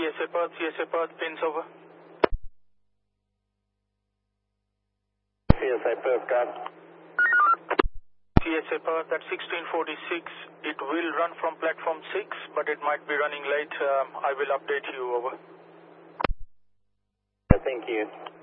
CSA Perth, pins over. CSA Perth, got. CSA Perth at 1646. It will run from platform 6, but it might be running late. I will update you, over. Thank you.